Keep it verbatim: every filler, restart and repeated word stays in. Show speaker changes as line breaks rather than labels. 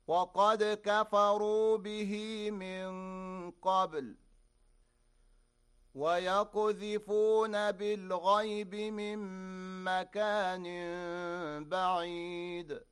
وقد كفروا به من قبل ويقذفون بالغيب من مكان بعيد